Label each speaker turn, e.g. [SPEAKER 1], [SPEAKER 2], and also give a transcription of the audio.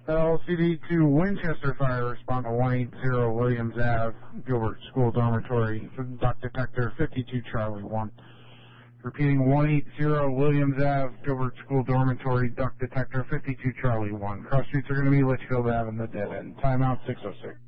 [SPEAKER 1] LCD to Winchester Fire, respond to 180 Williams Ave, Gilbert School Dormitory, duct detector 52 Charlie 1. Repeating, 180 Williams Ave, Gilbert School Dormitory, duct detector 52 Charlie 1. Cross streets are going to be Litchfield Ave and the dead end. Timeout 606.